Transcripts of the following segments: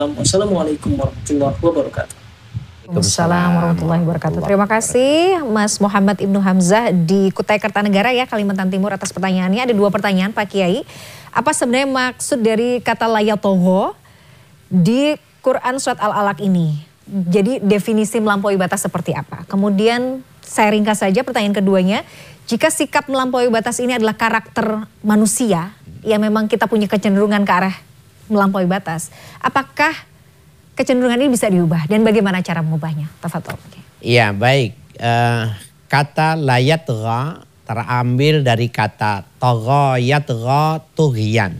Wassalamualaikum warahmatullahi wabarakatuh. Waalaikumsalam warahmatullahi wabarakatuh. Terima kasih Mas Muhammad Ibnu Hamzah di Kutai Kartanegara ya, Kalimantan Timur atas pertanyaannya. Ada 2 pertanyaan Pak Kiai. Apa sebenarnya maksud dari kata layatoho di Quran Surat Al-Alaq ini? Jadi definisi melampaui batas seperti apa? Kemudian saya ringkas saja pertanyaan keduanya. Jika sikap melampaui batas ini adalah karakter manusia yang memang kita punya kecenderungan ke arah melampaui batas, apakah kecenderungan ini bisa diubah dan bagaimana cara mengubahnya? Tafadhol. Iya, baik. Kata layatgha terambil dari kata tagha yatgha tughyan.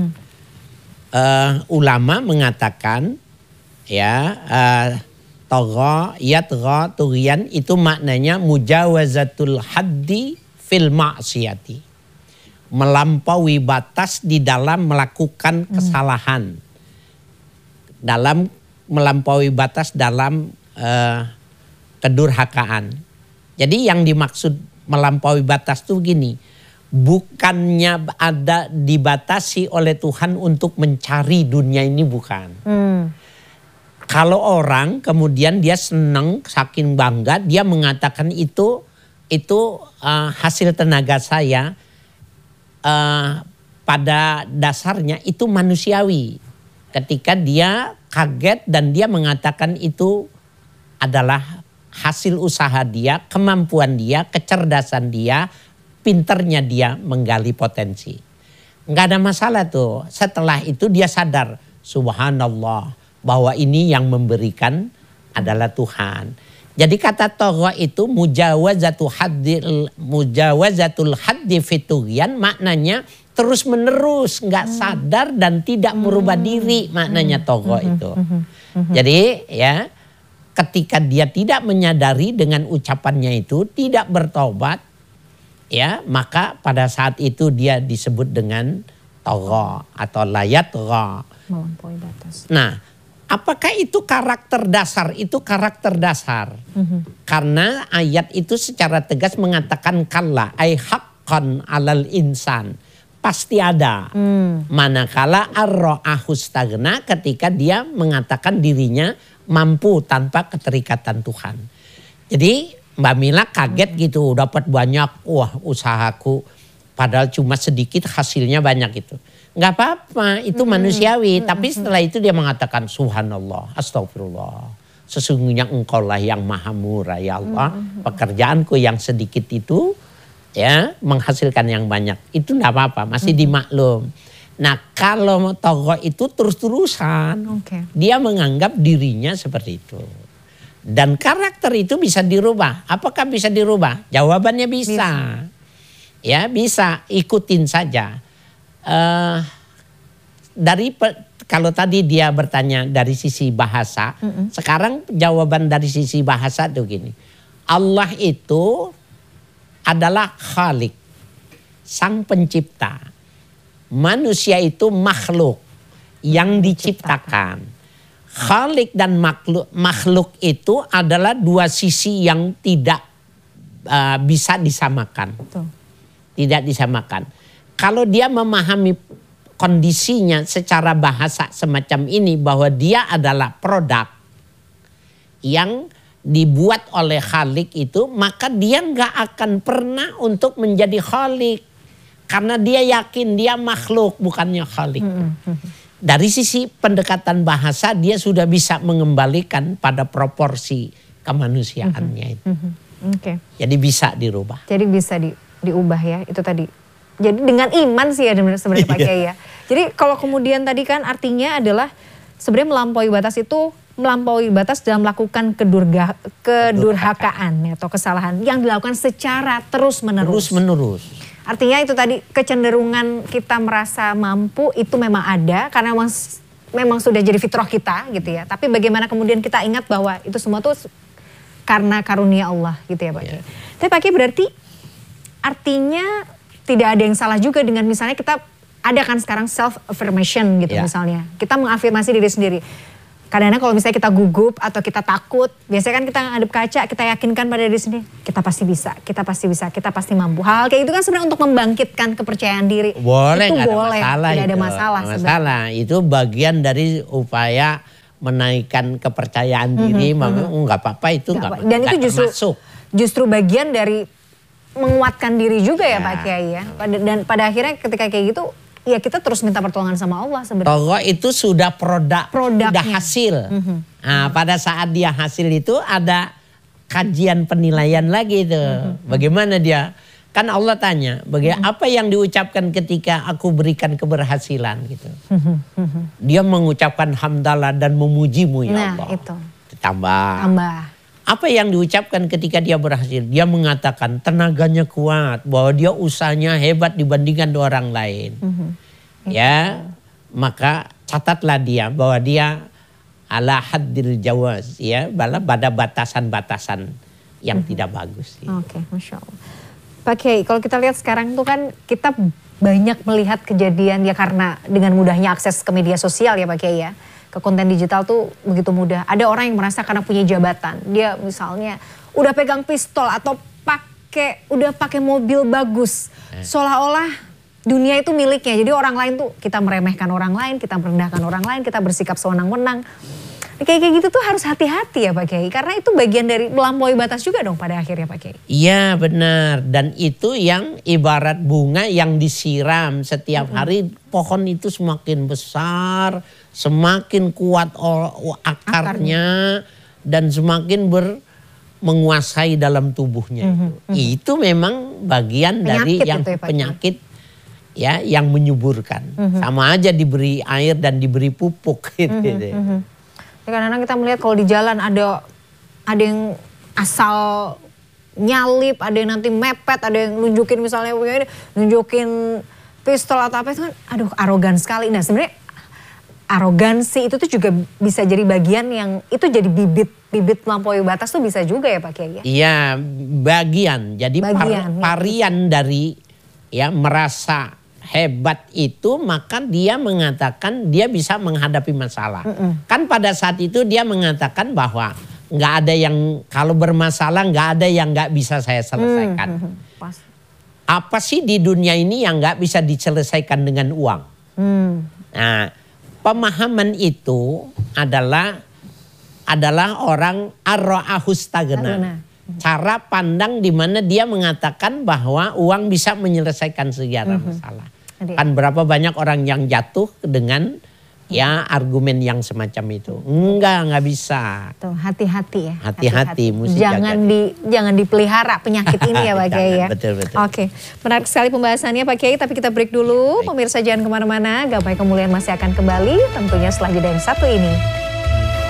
Ulama mengatakan ya tagha yatgha tughyan itu maknanya mujawazatul haddi fil ma'siyati. Melampaui batas di dalam melakukan kesalahan. Dalam melampaui batas dalam kedurhakaan. Jadi yang dimaksud melampaui batas itu gini. Bukannya ada dibatasi oleh Tuhan untuk mencari dunia ini, bukan. Kalau orang kemudian dia senang saking bangga dia mengatakan itu hasil tenaga saya. Pada dasarnya itu manusiawi. Ketika dia kaget dan dia mengatakan itu adalah hasil usaha dia, kemampuan dia, kecerdasan dia, pinternya dia menggali potensi. Nggak ada masalah tuh. Setelah itu dia sadar, subhanallah, bahwa ini yang memberikan adalah Tuhan. Jadi kata tagha itu mujawazatul haddi fitughyan, maknanya terus menerus, nggak sadar dan tidak merubah diri, maknanya tagha itu. Jadi ya ketika dia tidak menyadari dengan ucapannya itu, tidak bertobat, ya maka pada saat itu dia disebut dengan tagha atau layatgha. Melampaui batas. Nah, apakah itu karakter dasar? Itu karakter dasar. Karena ayat itu secara tegas mengatakan kalla ay haqqan alal insan. Pasti ada. Manakala ar-ra'ahu stagna, ketika dia mengatakan dirinya mampu tanpa keterikatan Tuhan. Jadi Mbak Mila kaget gitu, dapat banyak, wah usahaku padahal cuma sedikit hasilnya banyak itu. Nggak apa-apa, itu manusiawi. Tapi setelah itu dia mengatakan subhanallah, astagfirullah. Sesungguhnya engkaulah yang maha murah ya Allah. Pekerjaanku yang sedikit itu ya menghasilkan yang banyak. Itu nggak apa-apa, masih dimaklum. Nah kalau tagha itu terus-terusan. Dia menganggap dirinya seperti itu. Dan karakter itu bisa dirubah. Apakah bisa dirubah? Jawabannya bisa. Ya bisa, ikutin saja. Kalau tadi dia bertanya dari sisi bahasa, sekarang jawaban dari sisi bahasa tuh gini. Allah itu adalah Khalik, sang pencipta. Manusia itu makhluk yang diciptakan. Khalik dan makhluk itu adalah dua sisi yang tidak bisa disamakan. Tidak disamakan. Kalau dia memahami kondisinya secara bahasa semacam ini, bahwa dia adalah produk yang dibuat oleh Khalik itu, maka dia nggak akan pernah untuk menjadi Khalik. Karena dia yakin dia makhluk bukannya Khalik. Dari sisi pendekatan bahasa dia sudah bisa mengembalikan pada proporsi kemanusiaannya itu. Jadi bisa dirubah. Jadi bisa diubah ya, itu tadi. Jadi dengan iman sih ya sebenarnya Pak Kiai ya. Jadi kalau kemudian tadi kan artinya adalah sebenarnya melampaui batas itu melampaui batas dalam melakukan kedurhakaan ya, atau kesalahan yang dilakukan secara terus-menerus. Artinya itu tadi kecenderungan kita merasa mampu itu memang ada karena memang sudah jadi fitrah kita gitu ya. Tapi bagaimana kemudian kita ingat bahwa itu semua tuh karena karunia Allah gitu ya Pak Kiai. Tapi Pak Kiai berarti artinya tidak ada yang salah juga dengan misalnya kita ada kan sekarang self affirmation gitu misalnya. Kita mengafirmasi diri sendiri. Kadang-kadang kalau misalnya kita gugup atau kita takut, biasanya kan kita ngadep kaca, kita yakinkan pada diri sendiri, kita pasti bisa, kita pasti bisa, kita pasti mampu. Hal kayak itu kan sebenarnya untuk membangkitkan kepercayaan diri. Boleh, itu gak boleh, ada masalah. tidak ada masalah. Itu bagian dari upaya menaikkan kepercayaan diri, nggak apa-apa itu nggak. Dan itu termasuk. justru bagian dari menguatkan diri juga ya Pak Kiai ya. Dan pada akhirnya ketika kayak gitu, ya kita terus minta pertolongan sama Allah sebenarnya. Togo itu sudah Produknya. sudah hasil. Nah, pada saat dia hasil itu ada kajian penilaian lagi itu. Bagaimana dia? Kan Allah tanya, apa yang diucapkan ketika aku berikan keberhasilan gitu. Dia mengucapkan hamdalah dan memujimu ya Allah. Itu. Tambah. Apa yang diucapkan ketika dia berhasil? Dia mengatakan tenaganya kuat, bahwa dia usahanya hebat dibandingkan orang lain. Ya, maka catatlah dia bahwa dia ala haddil jawaz, ya, pada batasan-batasan yang tidak bagus. Oke, Masya Allah. Pak Kiai, kalau kita lihat sekarang tuh kan kita banyak melihat kejadian ya karena dengan mudahnya akses ke media sosial ya Pak Kiai ya. Ke konten digital tuh begitu mudah. Ada orang yang merasa karena punya jabatan. Dia misalnya udah pegang pistol atau udah pakai mobil bagus. Seolah-olah dunia itu miliknya. Jadi orang lain tuh kita meremehkan orang lain, kita merendahkan orang lain, kita bersikap sewenang-wenang. Kayak gitu tuh harus hati-hati ya Pak Kiai. Karena itu bagian dari melampaui batas juga dong pada akhirnya Pak Kiai. Iya benar. Dan itu yang ibarat bunga yang disiram setiap hari. Pohon itu semakin besar, semakin kuat akarnya. Dan semakin menguasai dalam tubuhnya. Itu memang bagian dari yang penyakit ya, yang menyuburkan. Sama aja diberi air dan diberi pupuk gitu. Kadang-kadang kita melihat kalau di jalan ada yang asal nyalip, ada yang nanti mepet, ada yang nunjukin misalnya nunjukin pistol atau apa itu kan aduh arogan sekali. Nah sebenarnya arogansi itu tuh juga bisa jadi bagian yang itu jadi bibit melampaui batas tuh bisa juga ya Pak Kiai ya? Iya bagian. Jadi varian dari ya merasa hebat itu, maka dia mengatakan dia bisa menghadapi masalah. Kan pada saat itu dia mengatakan bahwa nggak ada yang, kalau bermasalah nggak ada yang nggak bisa saya selesaikan. Apa sih di dunia ini yang nggak bisa diselesaikan dengan uang? Nah, pemahaman itu adalah orang ar-ra'ahustagna. Cara pandang di mana dia mengatakan bahwa uang bisa menyelesaikan segala masalah. Kan berapa banyak orang yang jatuh dengan ya argumen yang semacam itu. Nggak bisa. Tuh, hati-hati ya. Hati-hati. Jangan dipelihara penyakit ini ya Pak Kiai ya. Betul. Oke, menarik sekali pembahasannya Pak Kiai, tapi kita break dulu. Pemirsa jangan kemana-mana, Gapai Kemuliaan masih akan kembali tentunya setelah jeda yang satu ini.